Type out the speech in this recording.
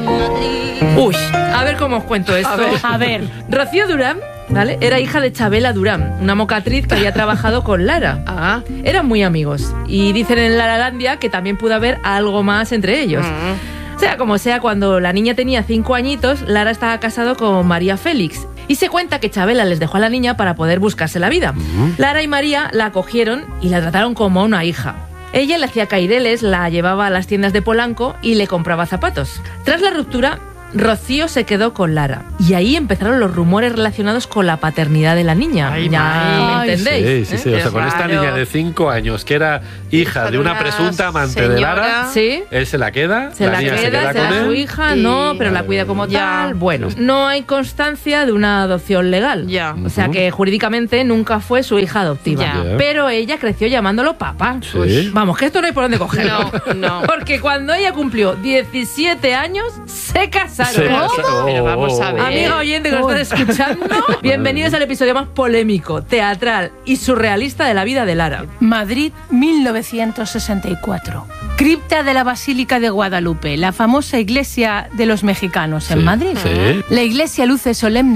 Uy, a ver cómo os cuento esto. A ver. Rocío Durán, ¿vale? Era hija de Chabela Durán, una mocatriz que había trabajado con Lara. Ah. Eran muy amigos. Y dicen en Laralandia que también pudo haber algo más entre ellos. Sea como sea, cuando la niña tenía 5 añitos, Lara estaba casado con María Félix. Y se cuenta que Chabela les dejó a la niña para poder buscarse la vida. Lara y María la acogieron y la trataron como una hija. Ella le hacía caireles, la llevaba a las tiendas de Polanco y le compraba zapatos. Tras la ruptura, Rocío se quedó con Lara. Y ahí empezaron los rumores relacionados con la paternidad de la niña. Ay, ya me entendéis. Sí. O sea, con esta niña de 5 años, que era hija de una presunta amante de Lara, sí. Él se la queda, la niña se queda con será él. su hija, no, pero la cuida como tal. Bueno, no hay constancia de una adopción legal. Ya. O sea que jurídicamente nunca fue su hija adoptiva. Ya. Pero ella creció llamándolo papá. Sí. Vamos, que esto no hay por dónde cogerlo. No. Porque cuando ella cumplió 17 años, se casaron. Pero vamos a ver. Amiga oyente que nos estás escuchando, bienvenidos al episodio más polémico, teatral y surrealista de la vida de Lara. Madrid, 1964. Cripta de la Basílica de Guadalupe, la famosa iglesia de los mexicanos en Madrid. Sí. La iglesia luce solemne